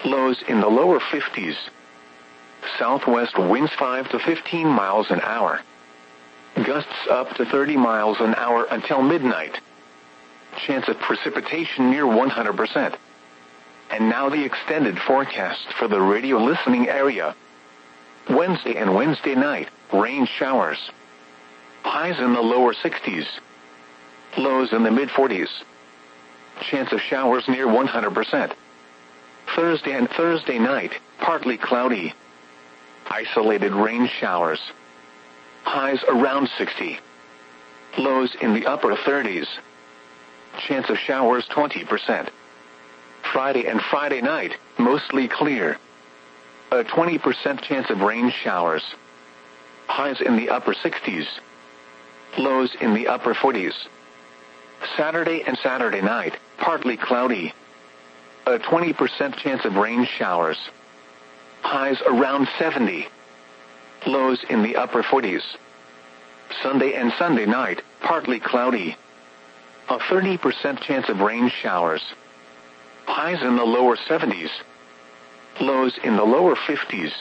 Lows in the lower 50s. Southwest winds 5 to 15 miles an hour. Gusts up to 30 miles an hour until midnight. Chance of precipitation near 100%. And now the extended forecast for the radio listening area. Wednesday and Wednesday night, rain showers. Highs in the lower 60s. Lows in the mid-40s. Chance of showers near 100%. Thursday and Thursday night, partly cloudy. Isolated rain showers. Highs around 60. Lows in the upper 30s. Chance of showers 20%. Friday and Friday night, mostly clear. A 20% chance of rain showers. Highs in the upper 60s. Lows in the upper 40s. Saturday and Saturday night, partly cloudy. A 20% chance of rain showers. Highs around 70. Lows in the upper 40s. Sunday and Sunday night, partly cloudy. A 30% chance of rain showers. Highs in the lower 70s. Lows in the lower 50s.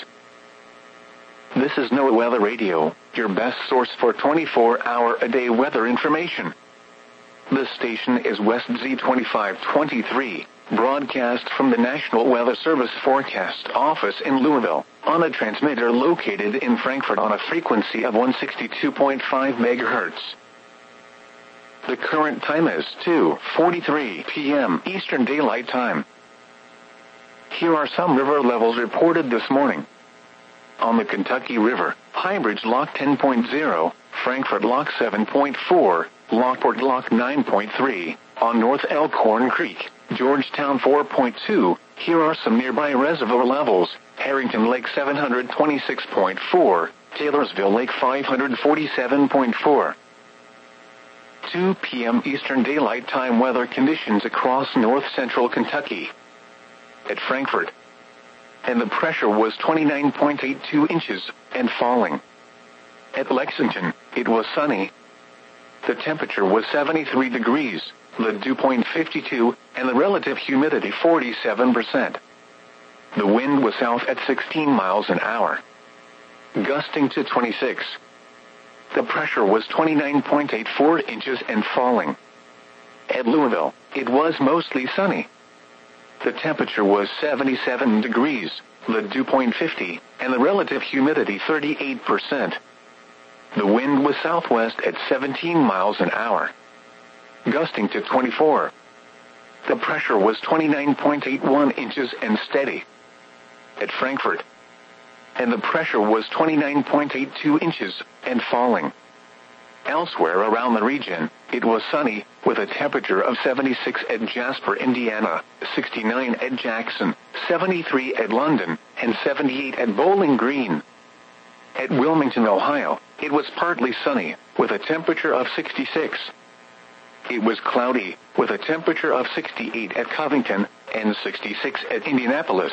This is NOAA Weather Radio, your best source for 24-hour-a-day weather information. This station is West Z2523, broadcast from the National Weather Service Forecast Office in Louisville, on a transmitter located in Frankfort on a frequency of 162.5 MHz. The current time is 2:43 p.m. Eastern Daylight Time. Here are some river levels reported this morning. On the Kentucky River, Highbridge Lock 10.0, Frankfort Lock 7.4, Lockport Lock 9.3, on North Elkhorn Creek, Georgetown 4.2. Here are some nearby reservoir levels: Harrington Lake 726.4, Taylorsville Lake 547.4. 2 p.m. Eastern Daylight Time weather conditions across north-central Kentucky. At Frankfort, and the pressure was 29.82 inches, and falling. At Lexington, it was sunny. The temperature was 73 degrees, the dew point 52, and the relative humidity 47%. The wind was south at 16 miles an hour, gusting to 26. The pressure was 29.84 inches and falling. At Louisville, it was mostly sunny. The temperature was 77 degrees, the dew point 50, and the relative humidity 38%. The wind was southwest at 17 miles an hour, gusting to 24. The pressure was 29.81 inches and steady. At Frankfort, and the pressure was 29.82 inches and falling. Elsewhere around the region, it was sunny, with a temperature of 76 at Jasper, Indiana, 69 at Jackson, 73 at London, and 78 at Bowling Green. At Wilmington, Ohio, it was partly sunny, with a temperature of 66. It was cloudy, with a temperature of 68 at Covington, and 66 at Indianapolis.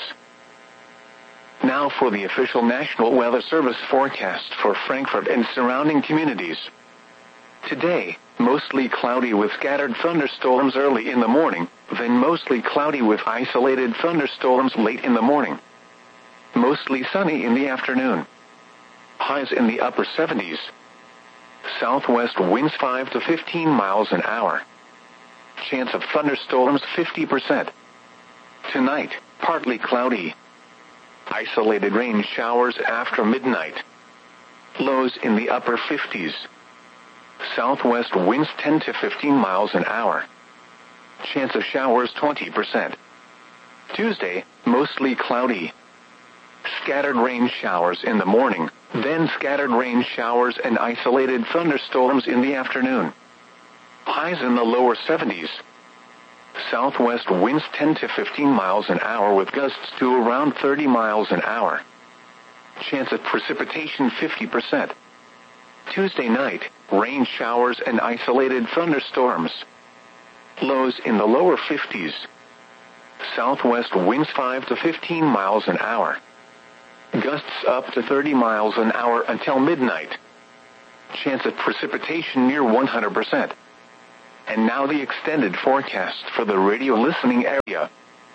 Now for the official National Weather Service forecast for Frankfort and surrounding communities. Today, mostly cloudy with scattered thunderstorms early in the morning, then mostly cloudy with isolated thunderstorms late in the morning. Mostly sunny in the afternoon. Highs in the upper 70s. Southwest winds 5 to 15 miles an hour. Chance of thunderstorms 50%. Tonight, partly cloudy. Isolated rain showers after midnight. Lows in the upper 50s. Southwest winds 10 to 15 miles an hour. Chance of showers 20%. Tuesday, mostly cloudy. Scattered rain showers in the morning, then scattered rain showers and isolated thunderstorms in the afternoon. Highs in the lower 70s. Southwest winds 10 to 15 miles an hour with gusts to around 30 miles an hour. Chance of precipitation 50%. Tuesday night, rain showers and isolated thunderstorms. Lows in the lower 50s. Southwest winds 5 to 15 miles an hour. Gusts up to 30 miles an hour until midnight. Chance of precipitation near 100%. And now the extended forecast for the radio listening area.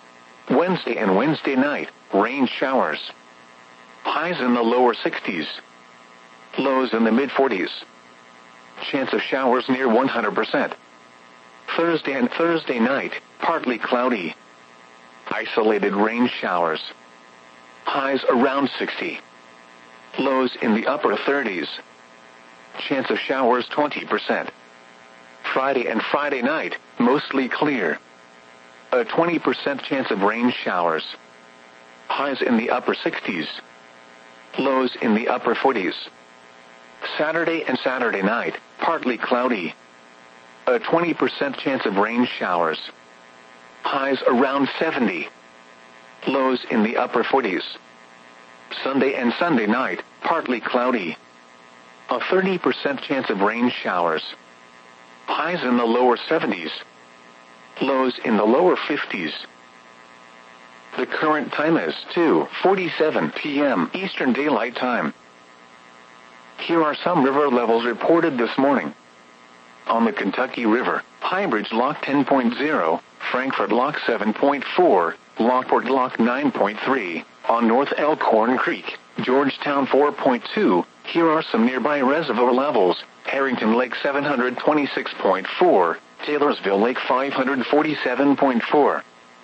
Wednesday and Wednesday night, rain showers. Highs in the lower 60s. Lows in the mid-40s. Chance of showers near 100%. Thursday and Thursday night, partly cloudy. Isolated rain showers. Highs around 60. Lows in the upper 30s. Chance of showers 20%. Friday and Friday night, mostly clear. A 20% chance of rain showers. Highs in the upper 60s. Lows in the upper 40s. Saturday and Saturday night, partly cloudy. A 20% chance of rain showers. Highs around 70. Lows in the upper 40s. Sunday and Sunday night, partly cloudy. A 30% chance of rain showers. Highs in the lower 70s. Lows in the lower 50s. The current time is 2:47 p.m. Eastern Daylight Time. Here are some river levels reported this morning. On the Kentucky River, Highbridge Lock 10.0, Frankfort Lock 7.4, Lockport Lock 9.3, on North Elkhorn Creek, Georgetown 4.2. Here are some nearby reservoir levels. Harrington Lake 726.4, Taylorsville Lake 547.4.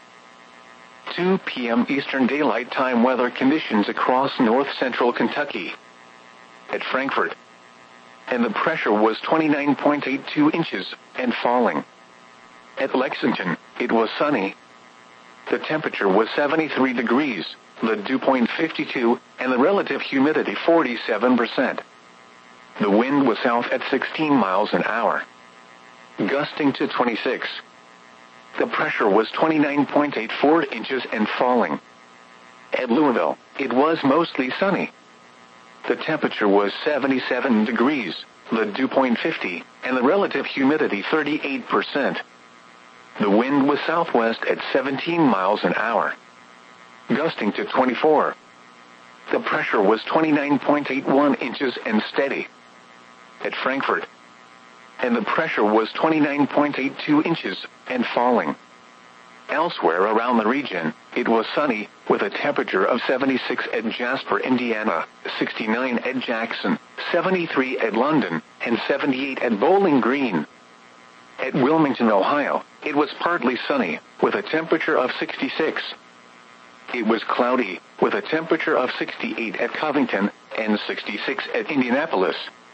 2 p.m. Eastern Daylight Time weather conditions across north central Kentucky. At Frankfort, and the pressure was 29.82 inches and falling. At Lexington, it was sunny. The temperature was 73 degrees, the dew point 52, and the relative humidity 47%. The wind was south at 16 miles an hour, gusting to 26. The pressure was 29.84 inches and falling. At Louisville, it was mostly sunny. The temperature was 77 degrees, the dew point 50, and the relative humidity 38%. The wind was southwest at 17 miles an hour, gusting to 24. The pressure was 29.81 inches and steady. At Frankfort, and the pressure was 29.82 inches and falling. Elsewhere around the region, it was sunny, with a temperature of 76 at Jasper, Indiana, 69 at Jackson, 73 at London, and 78 at Bowling Green. At Wilmington, Ohio, it was partly sunny, with a temperature of 66. It was cloudy, with a temperature of 68 at Covington, and 66 at Indianapolis.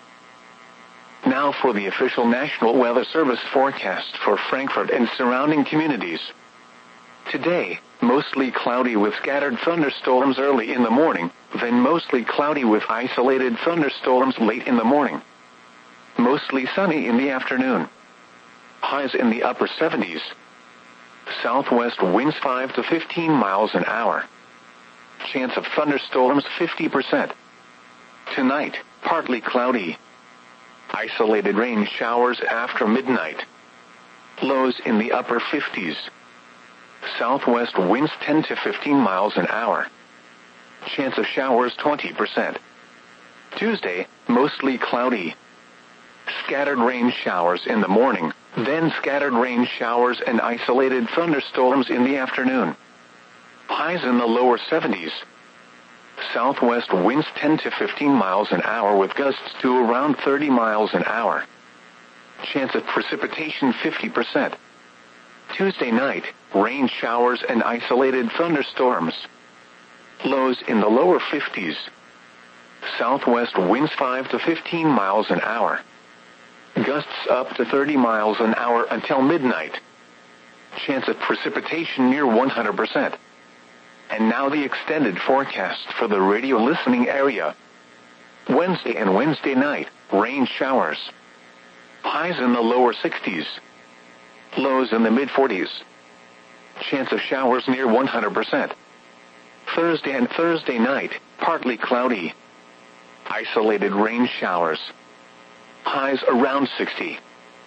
Now for the official National Weather Service forecast for Frankfort and surrounding communities. Today, mostly cloudy with scattered thunderstorms early in the morning, then mostly cloudy with isolated thunderstorms late in the morning. Mostly sunny in the afternoon. Highs in the upper 70s. Southwest winds 5 to 15 miles an hour. Chance of thunderstorms 50%. Tonight, partly cloudy. Isolated rain showers after midnight. Lows in the upper 50s. Southwest winds 10 to 15 miles an hour. Chance of showers 20%. Tuesday, mostly cloudy. Scattered rain showers in the morning, then scattered rain showers and isolated thunderstorms in the afternoon. Highs in the lower 70s. Southwest winds 10 to 15 miles an hour with gusts to around 30 miles an hour. Chance of precipitation 50%. Tuesday night, rain showers and isolated thunderstorms. Lows in the lower 50s. Southwest winds 5 to 15 miles an hour. Gusts up to 30 miles an hour until midnight. Chance of precipitation near 100%. And now the extended forecast for the radio listening area. Wednesday and Wednesday night, rain showers. Highs in the lower 60s. Lows in the mid-40s. Chance of showers near 100%. Thursday and Thursday night, partly cloudy. Isolated rain showers. Highs around 60.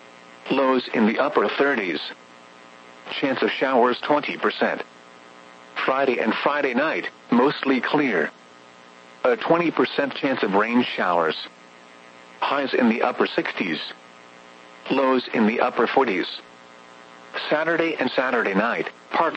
Lows in the upper 30s. Chance of showers 20%. Friday and Friday night, mostly clear. A 20% chance of rain showers. Highs in the upper 60s. Lows in the upper 40s. Saturday and Saturday night, partly